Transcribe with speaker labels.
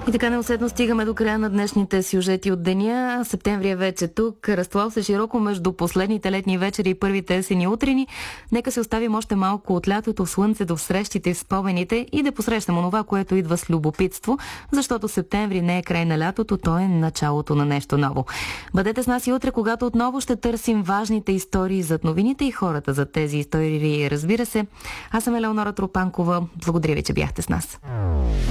Speaker 1: И така неусетно стигаме до края на днешните сюжети от деня. Септември е вече тук. Разтлал се широко между последните летни вечери и първите есени утрини. Нека се оставим още малко от лятото, слънцето, в срещите, в спомените и да посрещам онова, което идва с любопитство, защото септември не е край на лятото, то е началото на нещо ново. Бъдете с нас и утре, когато отново ще търсим важните истории зад новините и хората за тези истории, разбира се. Аз съм Елеонора Тропанкова. Благодаря ви, че бяхте с нас.